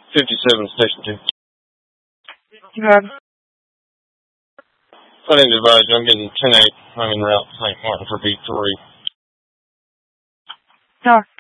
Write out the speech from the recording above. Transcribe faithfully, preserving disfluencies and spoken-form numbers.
fifty-seven, Station two. Go ahead. I need to advise you, I'm getting ten eight. I'm en route to Saint Martin for B three. Talk.